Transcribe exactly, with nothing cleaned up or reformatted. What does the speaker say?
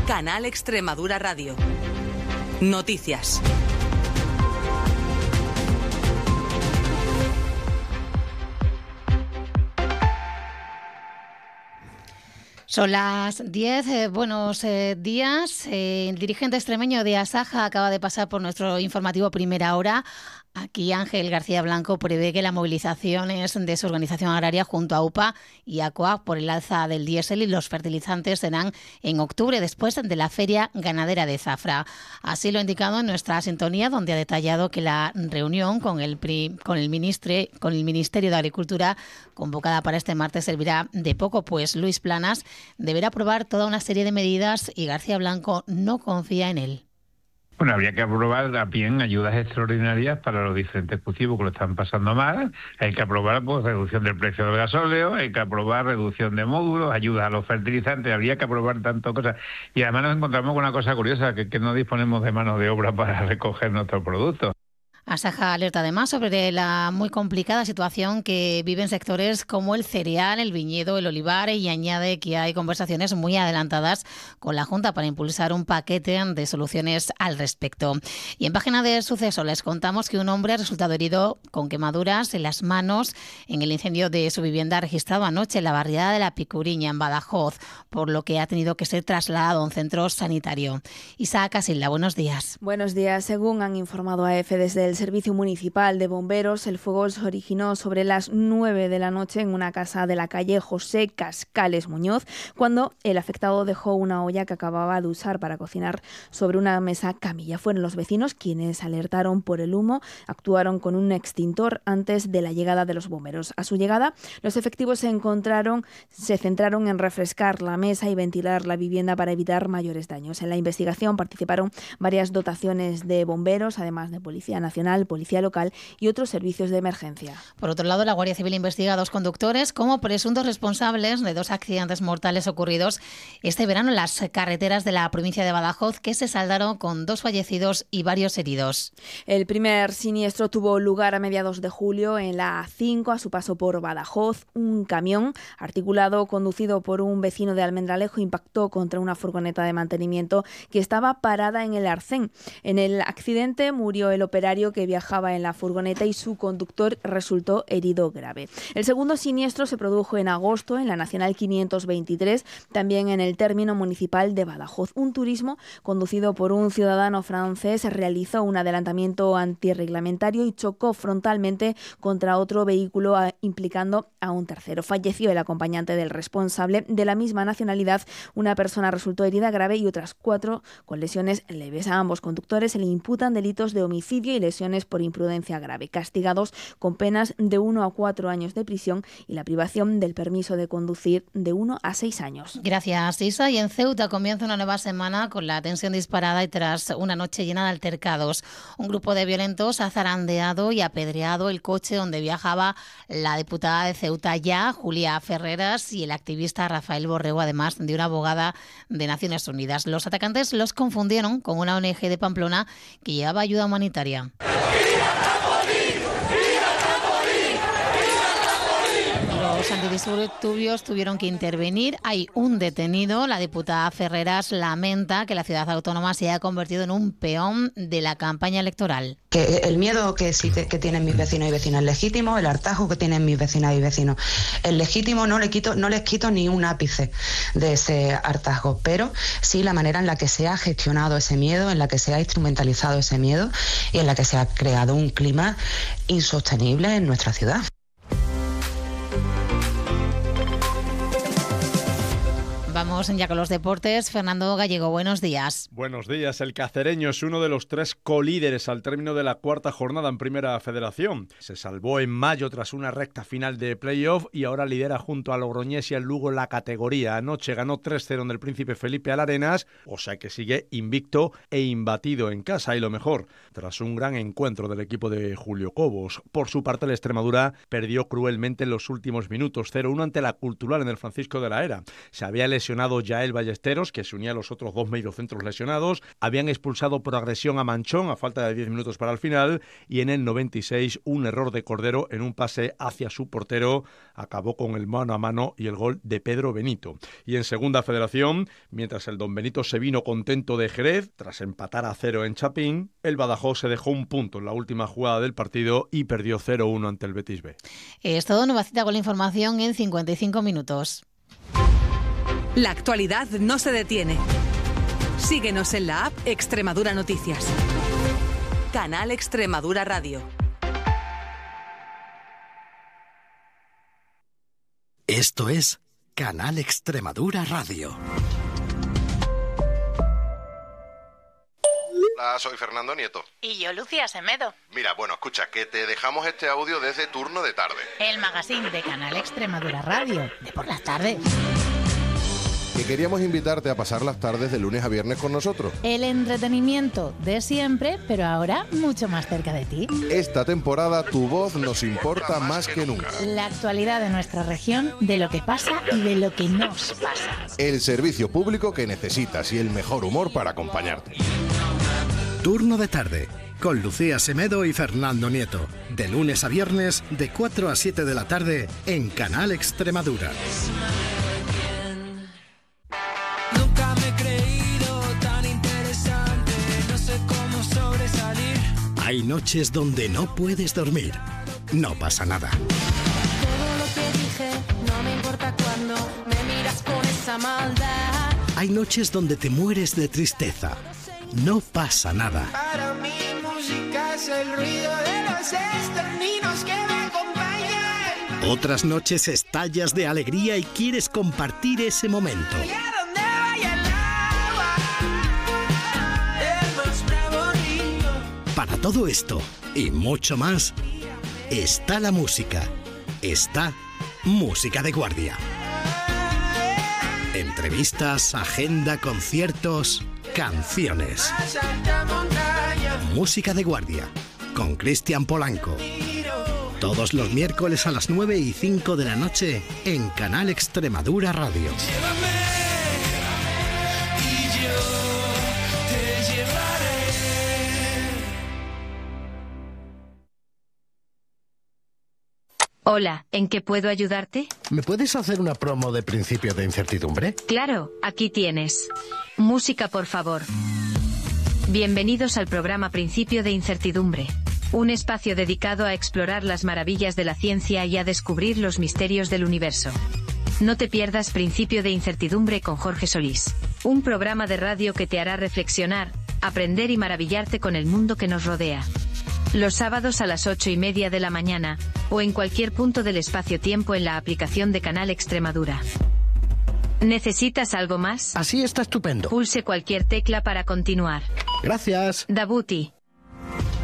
Canal Extremadura Radio. Noticias. Son las diez, eh, buenos eh, días. Eh, el dirigente extremeño de Asaja acaba de pasar por nuestro informativo Primera Hora. Aquí Ángel García Blanco prevé que las movilizaciones de su organización agraria junto a U P A y a COAG por el alza del diésel y los fertilizantes serán en octubre, después de la Feria Ganadera de Zafra. Así lo ha indicado en nuestra sintonía, donde ha detallado que la reunión con el, con el, ministre, con el Ministerio de Agricultura convocada para este martes servirá de poco, pues Luis Planas deberá aprobar toda una serie de medidas y García Blanco no confía en él. Bueno, habría que aprobar también ayudas extraordinarias para los diferentes cultivos que lo están pasando mal. Hay que aprobar pues reducción del precio del gasóleo, hay que aprobar reducción de módulos, ayudas a los fertilizantes, habría que aprobar tantas cosas. Y además nos encontramos con una cosa curiosa, que, que no disponemos de mano de obra para recoger nuestros productos. Asaja alerta además sobre la muy complicada situación que viven sectores como el cereal, el viñedo, el olivar y añade que hay conversaciones muy adelantadas con la Junta para impulsar un paquete de soluciones al respecto. Y en página de suceso les contamos que un hombre ha resultado herido con quemaduras en las manos en el incendio de su vivienda registrado anoche en la barriada de La Picuriña, en Badajoz, por lo que ha tenido que ser trasladado a un centro sanitario. Isaac Casilda, buenos días. Buenos días. Según han informado a EFE desde el Servicio Municipal de Bomberos, el fuego se originó sobre las nueve de la noche en una casa de la calle José Cascales Muñoz, cuando el afectado dejó una olla que acababa de usar para cocinar sobre una mesa camilla. Fueron los vecinos quienes alertaron por el humo, actuaron con un extintor antes de la llegada de los bomberos. A su llegada, los efectivos se encontraron, se centraron en refrescar la mesa y ventilar la vivienda para evitar mayores daños. En la investigación participaron varias dotaciones de bomberos, además de Policía Nacional, Policía Local y otros servicios de emergencia. Por otro lado, la Guardia Civil investiga a dos conductores como presuntos responsables de dos accidentes mortales ocurridos este verano en las carreteras de la provincia de Badajoz, que se saldaron con dos fallecidos y varios heridos. El primer siniestro tuvo lugar a mediados de julio en la A cinco, a su paso por Badajoz. Un camión articulado conducido por un vecino de Almendralejo impactó contra una furgoneta de mantenimiento que estaba parada en el arcén. En el accidente murió el operario que viajaba en la furgoneta y su conductor resultó herido grave. El segundo siniestro se produjo en agosto en la Nacional quinientos veintitrés, también en el término municipal de Badajoz. Un turismo conducido por un ciudadano francés realizó un adelantamiento antirreglamentario y chocó frontalmente contra otro vehículo, implicando a un tercero. Falleció el acompañante del responsable. De la misma nacionalidad, una persona resultó herida grave y otras cuatro con lesiones leves. A ambos conductores se le imputan delitos de homicidio y lesiones por imprudencia grave, castigados con penas de uno a cuatro años de prisión y la privación del permiso de conducir de uno a seis años. Gracias, Isa. Y en Ceuta comienza una nueva semana con la tensión disparada y tras una noche llena de altercados. Un grupo de violentos ha zarandeado y apedreado el coche donde viajaba la diputada de Ceuta Ya, Julia Ferreras, y el activista Rafael Borrego, además de una abogada de Naciones Unidas. Los atacantes los confundieron con una O N G de Pamplona que llevaba ayuda humanitaria. Los antidisturbios tuvieron que intervenir. Hay un detenido. La diputada Ferreras lamenta que la ciudad autónoma se haya convertido en un peón de la campaña electoral. Que el miedo que, sí, que tienen mis vecinos y vecinas es legítimo, el hartazgo que tienen mis vecinas y vecinos es legítimo, no, le quito, no les quito ni un ápice de ese hartazgo, pero sí la manera en la que se ha gestionado ese miedo, en la que se ha instrumentalizado ese miedo y en la que se ha creado un clima insostenible en nuestra ciudad. Vamos ya con los deportes. Fernando Gallego, buenos días. Buenos días. El cacereño es uno de los tres colíderes al término de la cuarta jornada en Primera Federación. Se salvó en mayo tras una recta final de playoff y ahora lidera junto a Logroñés y al Lugo la categoría. Anoche ganó tres cero en el Príncipe Felipe al Arenas, o sea que sigue invicto e imbatido en casa, y lo mejor, tras un gran encuentro del equipo de Julio Cobos. Por su parte, el Extremadura perdió cruelmente en los últimos minutos, cero uno ante la Cultural en el Francisco de la Era. Se había lesionado lesionado Yael Ballesteros, que se unía a los otros dos mediocentros lesionados. Habían expulsado por agresión a Manchón a falta de diez minutos para el final, y en el noventa y seis un error de Cordero en un pase hacia su portero acabó con el mano a mano y el gol de Pedro Benito. Y en Segunda Federación, mientras el Don Benito se vino contento de Jerez tras empatar a cero en Chapín, el Badajoz se dejó un punto en la última jugada del partido y perdió cero uno ante el Betis B. Es todo, nueva cita con la información en cincuenta y cinco minutos. La actualidad no se detiene. Síguenos en la app Extremadura Noticias. Canal Extremadura Radio. Esto es Canal Extremadura Radio. Hola, soy Fernando Nieto. Y yo, Lucía Semedo. Mira, bueno, escucha, que te dejamos este audio desde Turno de Tarde. El magazine de Canal Extremadura Radio, de por las tardes. Que queríamos invitarte a pasar las tardes de lunes a viernes con nosotros. El entretenimiento de siempre, pero ahora mucho más cerca de ti. Esta temporada tu voz nos importa más que nunca. La actualidad de nuestra región, de lo que pasa y de lo que nos pasa. El servicio público que necesitas y el mejor humor para acompañarte. Turno de Tarde, con Lucía Semedo y Fernando Nieto. De lunes a viernes, de cuatro a siete de la tarde, en Canal Extremadura. Nunca me he creído tan interesante, no sé cómo sobresalir. Hay noches donde no puedes dormir. No pasa nada. Todo lo que dije, no me importa cuando me miras con esa maldad. Hay noches donde te mueres de tristeza. No pasa nada. Para mí música es el ruido de los estorninos que me acompañan. Otras noches estallas de alegría y quieres compartir ese momento. Y a donde vaya el agua, el más bravo río. Para todo esto y mucho más, está la música. Está Música de Guardia. Entrevistas, agenda, conciertos, canciones. Música de Guardia, con Cristian Polanco. Todos los miércoles a las nueve y cinco de la noche en Canal Extremadura Radio. Y yo te llevaré. Hola, ¿en qué puedo ayudarte? ¿Me puedes hacer una promo de Principio de Incertidumbre? Claro, aquí tienes. Música, por favor. Bienvenidos al programa Principio de Incertidumbre. Un espacio dedicado a explorar las maravillas de la ciencia y a descubrir los misterios del universo. No te pierdas Principio de Incertidumbre con Jorge Solís. Un programa de radio que te hará reflexionar, aprender y maravillarte con el mundo que nos rodea. Los sábados a las ocho y media de la mañana, o en cualquier punto del espacio-tiempo en la aplicación de Canal Extremadura. ¿Necesitas algo más? Así está estupendo. Pulse cualquier tecla para continuar. Gracias. Dabuti,